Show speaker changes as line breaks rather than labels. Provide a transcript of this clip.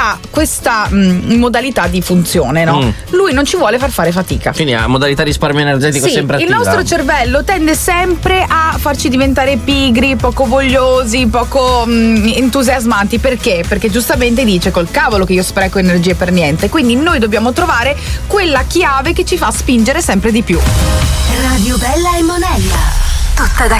ha questa modalità di funzione, no? Lui non ci vuole far fare fatica.
Quindi ha modalità risparmio energetico sempre attiva.
Il nostro cervello tende sempre a farci diventare pigri, poco vogliosi, poco entusiasmanti. Perché? Perché giustamente dice: col cavolo che io spreco energie per niente. Quindi noi dobbiamo trovare quella chiave che ci fa spingere sempre di più.
Radio Bella e Monella, tutta da